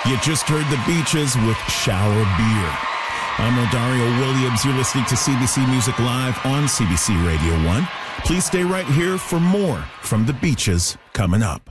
You just heard the Beaches with Shower Beer. I'm Rodario Williams. You're listening to CBC Music Live on CBC Radio 1. Please stay right here for more from the Beaches coming up.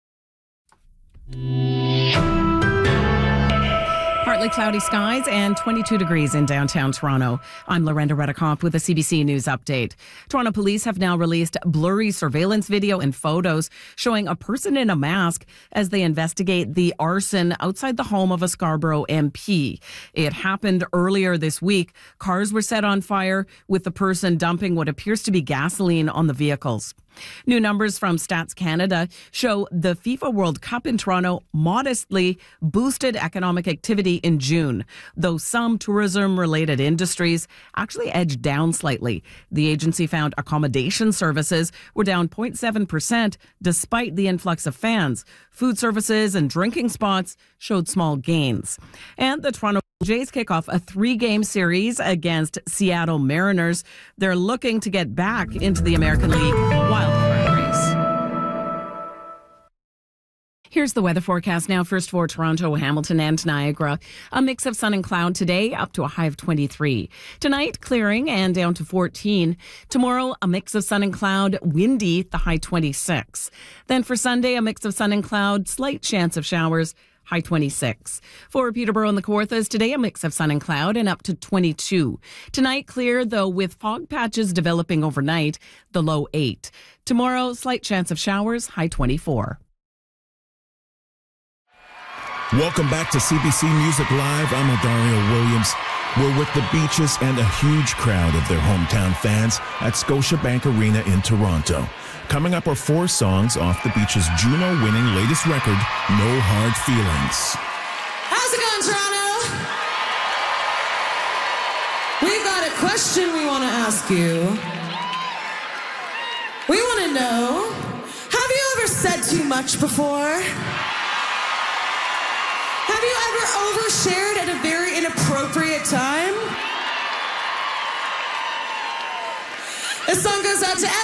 Partly cloudy skies and 22 degrees in downtown Toronto. I'm Lorenda Redikoff with a CBC News update. Toronto police have now released blurry surveillance video and photos showing a person in a mask as they investigate the arson outside the home of a Scarborough MP. It happened earlier this week. Cars were set on fire with the person dumping what appears to be gasoline on the vehicles. New numbers from Stats Canada show the FIFA World Cup in Toronto modestly boosted economic activity in June, though some tourism-related industries actually edged down slightly. The agency found accommodation services were down 0.7% despite the influx of fans. Food services and drinking spots showed small gains. And the Toronto Jays kick off a 3-game series against Seattle Mariners. They're looking to get back into the American League wildcard race. Here's the weather forecast now. First for Toronto, Hamilton, and Niagara. A mix of sun and cloud today, up to a high of 23. Tonight, clearing and down to 14. Tomorrow, a mix of sun and cloud, windy, the high 26. Then for Sunday, a mix of sun and cloud, slight chance of showers, high 26. For Peterborough and the Kawarthas, today a mix of sun and cloud and up to 22. Tonight, clear, though with fog patches developing overnight, the low 8. Tomorrow, slight chance of showers, high 24. Welcome back to CBC Music Live. I'm Dario Williams. We're with the Beaches and a huge crowd of their hometown fans at Scotiabank Arena in Toronto. Coming up are 4 songs off the Beaches' Juno-winning latest record, No Hard Feelings. How's it going, Toronto? We've got a question we want to ask you. We want to know, have you ever said too much before? Have you ever overshared at a very inappropriate time? This song goes out to